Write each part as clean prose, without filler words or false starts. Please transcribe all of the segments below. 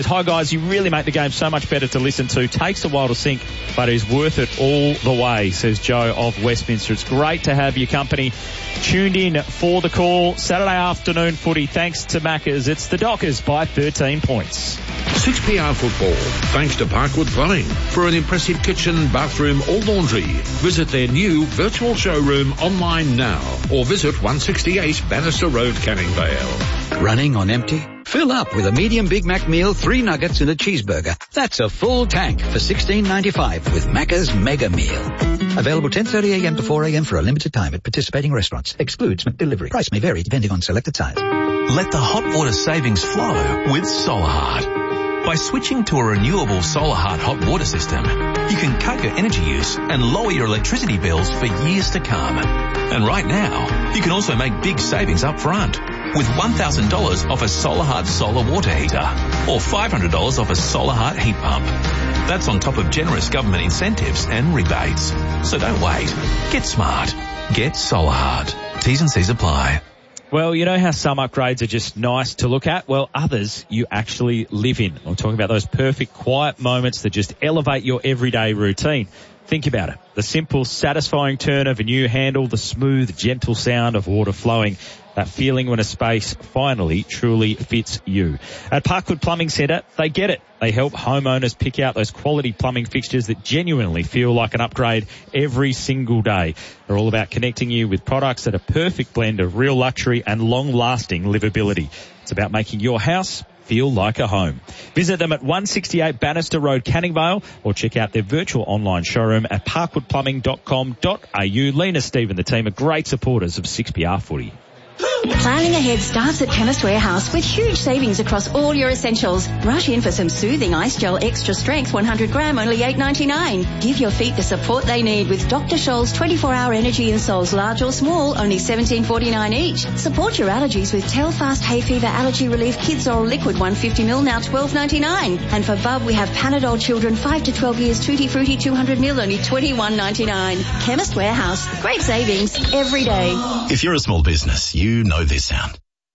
Hi guys, you really make the game so much better to listen to. Takes a while to sync, but is worth it all the way, says Joe of Westminster. It's great to have your company tuned in for the call. Saturday afternoon footy, thanks to Maccas. It's the Dockers by 13 points. 6PR football, thanks to Parkwood Plumbing. For an impressive kitchen, bathroom or laundry, visit their new virtual showroom online now or visit 168 Bannister Road, Canning Vale. Running on empty? Fill up with a medium Big Mac meal, 3 nuggets and a cheeseburger. That's a full tank for $16.95 with Macca's Mega Meal. Available 10:30 a.m. to 4 a.m. for a limited time at participating restaurants. Excludes McDelivery. Price may vary depending on selected size. Let the hot water savings flow with SolarHeart. By switching to a renewable SolarHeart hot water system, you can cut your energy use and lower your electricity bills for years to come. And right now, you can also make big savings up front with $1,000 off a SolarHeart solar water heater or $500 off a SolarHeart heat pump. That's on top of generous government incentives and rebates. So don't wait. Get smart. Get SolarHeart. T's and C's apply. Well, you know how some upgrades are just nice to look at? Well, others you actually live in. I'm talking about those perfect quiet moments that just elevate your everyday routine. Think about it. The simple, satisfying turn of a new handle, the smooth, gentle sound of water flowing, that feeling when a space finally truly fits you. At Parkwood Plumbing Centre, they get it. They help homeowners pick out those quality plumbing fixtures that genuinely feel like an upgrade every single day. They're all about connecting you with products that are a perfect blend of real luxury and long-lasting livability. It's about making your house feel like a home. Visit them at 168 Bannister Road, Canning Vale, or check out their virtual online showroom at parkwoodplumbing.com.au. Lena, Steve and the team are great supporters of 6PR footy. Planning ahead starts at Chemist Warehouse with huge savings across all your essentials. Rush in for some soothing ice gel extra strength 100 gram, only $8.99. Give your feet the support they need with Dr. Scholl's 24-hour energy insoles, large or small, only $17.49 each. Support your allergies with Telfast Hay Fever Allergy Relief Kids Oral Liquid 150ml, now $12.99. And for Bub, we have Panadol Children 5 to 12 years Tutti Frutti 200ml, only $21.99. Chemist Warehouse. Great savings every day. If you're a small business, you know this sound.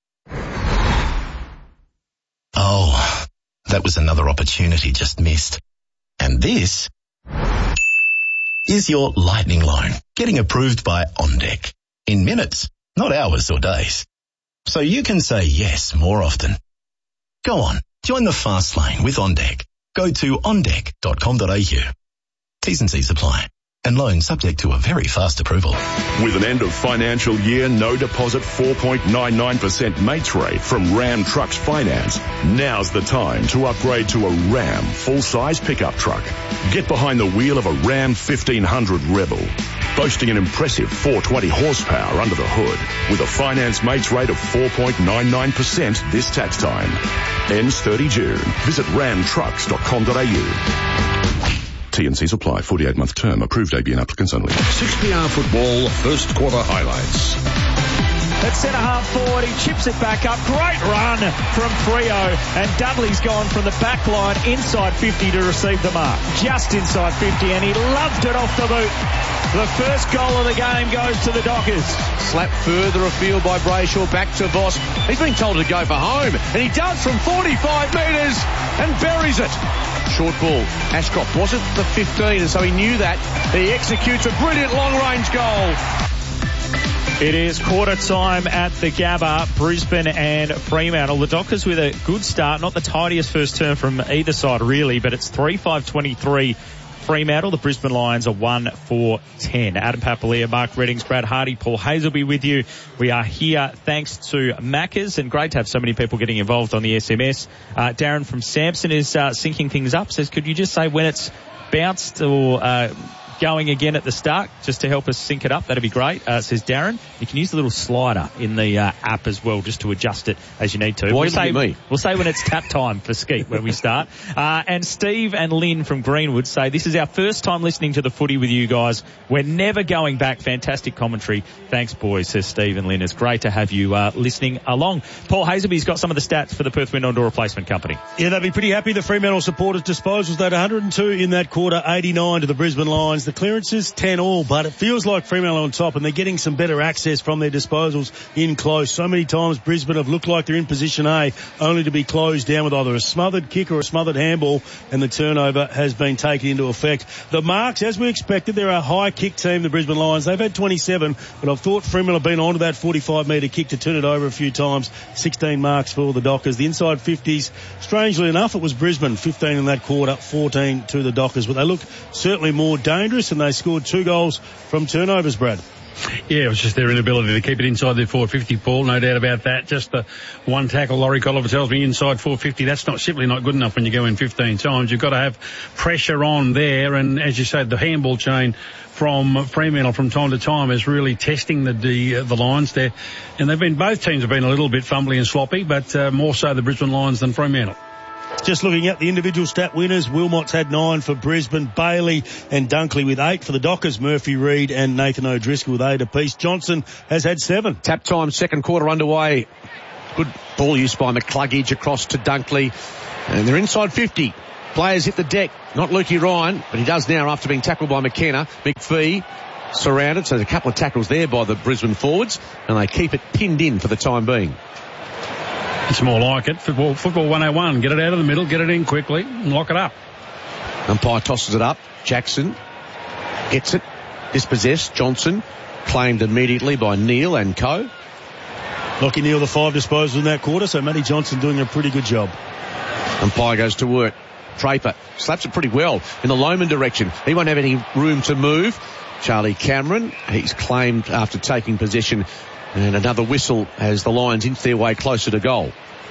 Oh, that was another opportunity just missed. And this is your lightning loan getting approved by OnDeck in minutes, not hours or days. So you can say yes more often. Go on, join the fast lane with OnDeck. Go to ondeck.com.au. T's and C's apply. And loan subject to a very fast approval. With an end of financial year, no deposit 4.99% mates rate from Ram Trucks Finance, now's the time to upgrade to a Ram full-size pickup truck. Get behind the wheel of a Ram 1500 Rebel, boasting an impressive 420 horsepower under the hood, with a finance mates rate of 4.99% this tax time. Ends 30 June. Visit ramtrucks.com.au. T&Cs apply. 48-month term. Approved ABN applicants only. 6PR football first quarter highlights. At centre-half forward, he chips it back up. Great run from Freo. And Dudley's gone from the back line inside 50 to receive the mark. Just inside 50, and he loved it off the boot. The first goal of the game goes to the Dockers. Slap further afield by Brayshaw, back to Voss. He's been told to go for home, and he does from 45 metres and buries it. Short ball. Ashcroft wasn't the 15, and so he knew that. He executes a brilliant long-range goal. It is quarter time at the Gabba, Brisbane and Fremantle. The Dockers with a good start, not the tidiest first term from either side really, but it's 3-5-23 Fremantle. The Brisbane Lions are 1-4-10. Adam Papalia, Mark Reddings, Brad Hardy, Paul Hazelby with you. We are here thanks to Maccas, and great to have so many people getting involved on the SMS. Darren from Samson is syncing things up, says could you just say when it's bounced or going again at the start, just to help us sync it up. That'd be great, says Darren. You can use the little slider in the app as well, just to adjust it as you need to. Why look at me? We'll say when it's tap time for Skeet when we start. And Steve and Lynn from Greenwood say, this is our first time listening to the footy with you guys. We're never going back. Fantastic commentary. Thanks, boys, says Steve and Lynn. It's great to have you listening along. Paul Hazelby's got some of the stats for the Perth Window and Door Replacement Company. Yeah, they'd be pretty happy. The Fremantle supporters disposals, that 102 in that quarter, 89 to the Brisbane Lions. the clearances, 10 all, but it feels like Fremantle on top, and they're getting some better access from their disposals in close. So many times Brisbane have looked like they're in position A, only to be closed down with either a smothered kick or a smothered handball, and the turnover has been taken into effect. The marks, as we expected, they're a high kick team, the Brisbane Lions. They've had 27, but I've thought Fremantle have been onto that 45-metre kick to turn it over a few times. 16 marks for the Dockers. The inside 50s, strangely enough, it was Brisbane, 15 in that quarter, 14 to the Dockers, but they look certainly more dangerous, and they scored 2 goals from turnovers, Brad. Yeah, it was just their inability to keep it inside their 450, Paul, no doubt about that. Just the one tackle, Laurie Colliver tells me, inside 450, that's simply not good enough when you go in 15 times. You've got to have pressure on there, and as you said, the handball chain from Fremantle from time to time is really testing the Lions there. And both teams have been a little bit fumbly and sloppy, but more so the Brisbane Lions than Fremantle. Just looking at the individual stat winners, Wilmot's had 9 for Brisbane, Bailey and Dunkley with 8 for the Dockers, Murphy, Reid and Nathan O'Driscoll with 8 apiece. Johnson has had 7. Tap time, second quarter underway. Good ball use by McCluggage across to Dunkley, and they're inside 50. Players hit the deck, not Lukey Ryan, but he does now after being tackled by McKenna. McPhee surrounded, so there's a couple of tackles there by the Brisbane forwards, and they keep it pinned in for the time being. It's more like it. Football 101. Get it out of the middle, get it in quickly, and lock it up. Umpire tosses it up. Jackson gets it. Dispossessed. Johnson claimed immediately by Neal and co. Lockie Neal, the 5 disposals in that quarter, so Matty Johnson doing a pretty good job. Umpire goes to work. Draper slaps it pretty well in the Lohmann direction. He won't have any room to move. Charlie Cameron, he's claimed after taking possession. And another whistle as the Lions inch their way closer to goal.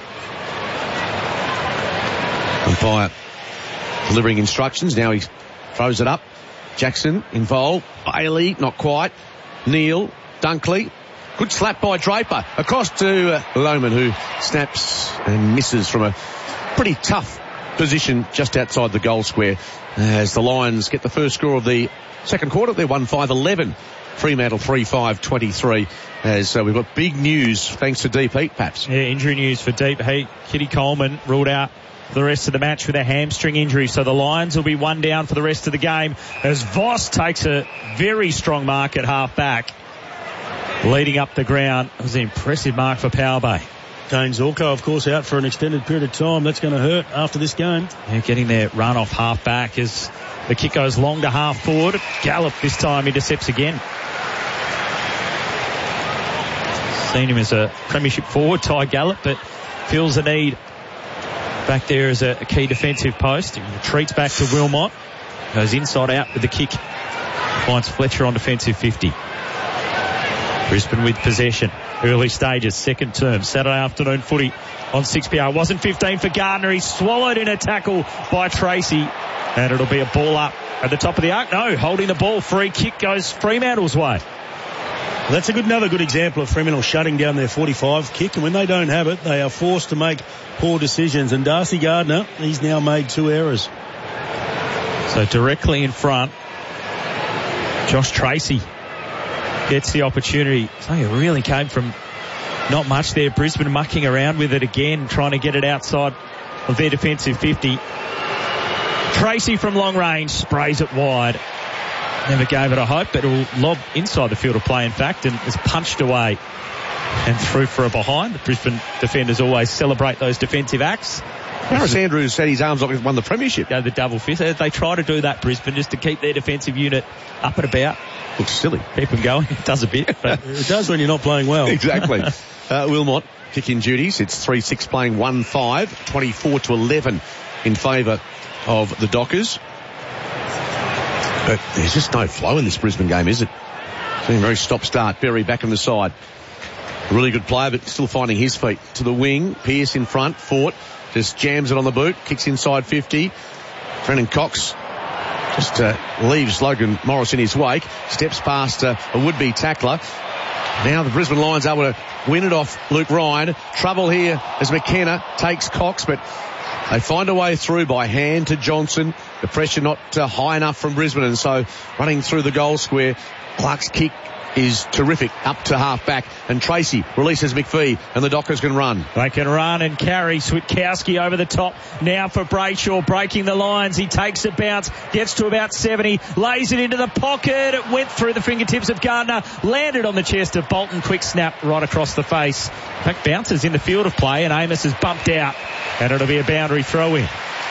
Umpire delivering instructions. Now he throws it up. Jackson involved. Bailey, not quite. Neal, Dunkley. Good slap by Draper. Across to Lohmann, who snaps and misses from a pretty tough position just outside the goal square. As the Lions get the first score of the second quarter, they're 1-5-11. Fremantle 3-5-23. As we've got big news thanks to Deep Heat, perhaps. Yeah, injury news for Deep Heat. Kitty Coleman ruled out for the rest of the match with a hamstring injury, so the Lions will be 1 down for the rest of the game as Voss takes a very strong mark at half-back. Leading up the ground, it was an impressive mark for Power Bay. Dane Zorko, of course, out for an extended period of time. That's going to hurt after this game. Yeah, getting their run off half-back as the kick goes long to half-forward. Gallup this time intercepts again. Seen him as a premiership forward, Ty Gallup, but feels the need back there as a key defensive post. He retreats back to Wilmot, goes inside out with the kick, finds Fletcher on defensive 50. Brisbane with possession, early stages, second term, Saturday afternoon footy on 6PR. Wasn't 15 for Gardner. He's swallowed in a tackle by Tracy, and it'll be a ball up at the top of the arc. No, holding the ball, free kick goes Fremantle's way. Well, that's another good example of Fremantle shutting down their 45 kick, and when they don't have it, they are forced to make poor decisions. And Darcy Gardner, he's now made 2 errors. So directly in front, Josh Tracy gets the opportunity. So it really came from not much there. Brisbane mucking around with it again, trying to get it outside of their defensive 50. Tracy from long range sprays it wide. Never gave it a hope, but it will lob inside the field of play, in fact, and is punched away and through for a behind. The Brisbane defenders always celebrate those defensive acts. Harris Andrews set his arms up and won the premiership. Go the double fist. They try to do that, Brisbane, just to keep their defensive unit up and about. Looks silly. Keep them going. It does a bit. But it does when you're not playing well. Exactly. Wilmot kick-in duties. It's 3-6 playing 1-5, 24-11 in favour of the Dockers. But there's just no flow in this Brisbane game, is it? It's been a very stop-start. Berry back on the side. A really good player, but still finding his feet. To the wing. Pearce in front. Fort just jams it on the boot. Kicks inside 50. Brennan Cox just leaves Logan Morris in his wake. Steps past a would-be tackler. Now the Brisbane Lions able to win it off Luke Ryan. Trouble here as McKenna takes Cox, but they find a way through by hand to Johnson. The pressure not high enough from Brisbane, and so running through the goal square. Clark's kick is terrific up to half-back. And Tracy releases McPhee, and the Dockers can run. They can run and carry. Switkowski over the top. Now for Brayshaw, breaking the lines. He takes a bounce, gets to about 70, lays it into the pocket. It went through the fingertips of Gardner, landed on the chest of Bolton. Quick snap right across the face. In fact, bounces in the field of play, and Amos is bumped out. And it'll be a boundary throw-in.